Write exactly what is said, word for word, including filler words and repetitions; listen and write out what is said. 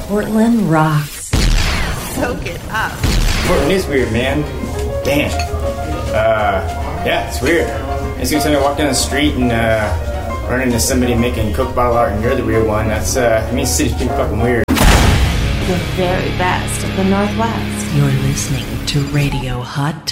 Portland rocks. Soak it up. Portland is weird, man. Damn. Uh, yeah, it's weird. It's gonna I walk down the street and uh, run into somebody making Coke bottle art, and you're the weird one. That's uh, I mean, the city's pretty fucking weird. The very best of the Northwest. You're listening to Radio Hot